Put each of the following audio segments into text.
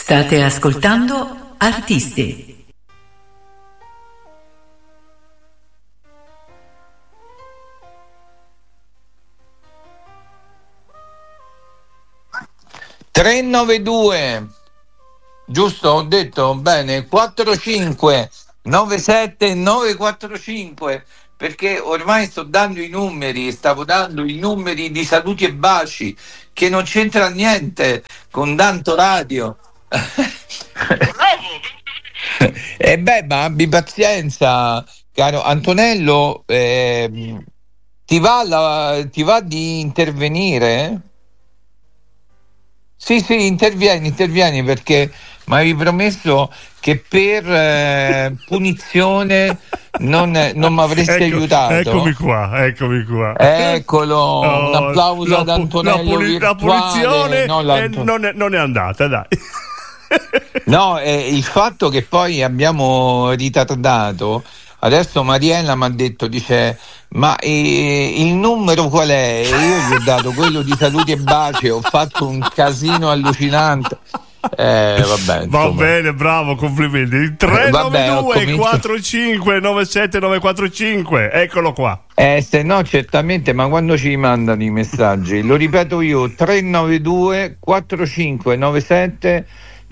State ascoltando Artisti. (392) giusto? Ho detto bene. 45 97 945, perché ormai sto dando i numeri, stavo dando i numeri di Saluti e Baci, che non c'entra niente con Danto Radio. E ma abbi pazienza, caro Antonello. Ti va di intervenire? Sì, intervieni, perché mi avevi promesso che per punizione non mi avresti aiutato. Eccomi qua. Eccolo, un applauso ad Antonello la punizione non è andata, dai. No, il fatto che poi abbiamo ritardato. Adesso Mariella mi ha detto, dice, ma il numero qual è? E io gli ho dato quello di Saluti e Baci, ho fatto un casino allucinante. Vabbè, va bene, bravo, complimenti. Il 392 45 97 945, eccolo qua. Se no, certamente, ma quando ci mandano i messaggi? Lo ripeto io: 392 45 97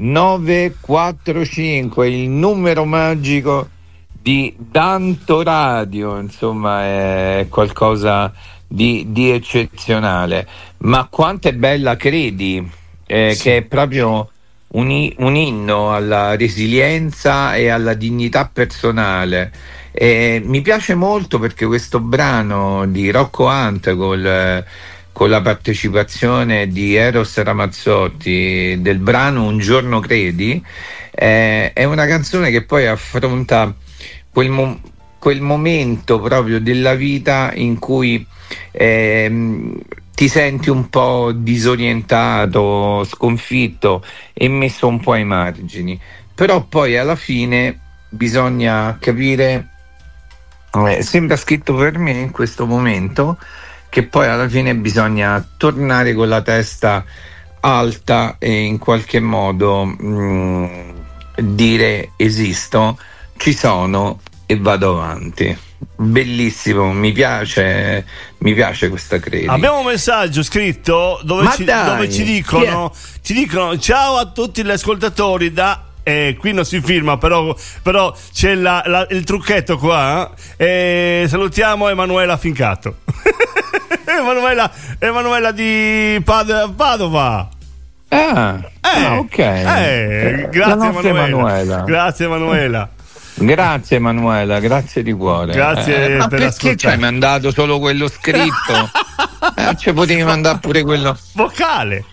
945, il numero magico di Danto Radio. Insomma, è qualcosa di eccezionale. Ma quanto è bella Credi, sì, che è proprio un inno alla resilienza e alla dignità personale. Mi piace molto perché questo brano di Rocco Hunt con la partecipazione di Eros Ramazzotti, del brano Un giorno credi, è una canzone che poi affronta quel momento proprio della vita in cui ti senti un po' disorientato, sconfitto e messo un po' ai margini, però poi alla fine bisogna capire, sembra scritto per me in questo momento, che poi alla fine bisogna tornare con la testa alta e in qualche modo dire: esisto, ci sono e vado avanti. Bellissimo, mi piace questa Credi. Abbiamo un messaggio scritto dove ci dicono ciao a tutti gli ascoltatori da qui non si firma, però c'è il trucchetto qua. Salutiamo Emanuela Fincato. Emanuela di Padova. Ok. Grazie Emanuela. Grazie Emanuela, grazie di cuore. Grazie ma per perché ascoltare. ci hai mandato solo quello scritto? Ci potevi mandare pure quello vocale.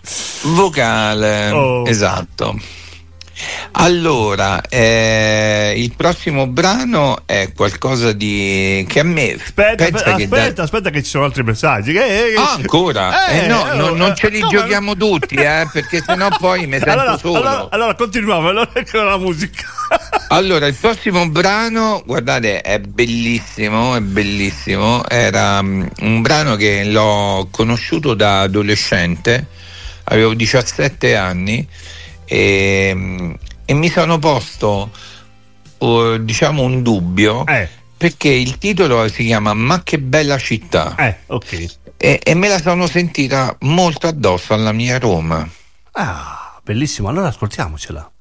Esatto. Allora, il prossimo brano è qualcosa che a me aspetta che ci sono altri messaggi. Ancora? Non ce li giochiamo tutti, perché sennò poi mi sento solo. Allora continuiamo, con la musica. Allora, il prossimo brano, guardate, è bellissimo. Era un brano che l'ho conosciuto da adolescente, avevo 17 anni e mi sono posto un dubbio, perché il titolo si chiama Ma che bella città, ok, e me la sono sentita molto addosso alla mia Roma. Bellissimo, allora ascoltiamocela.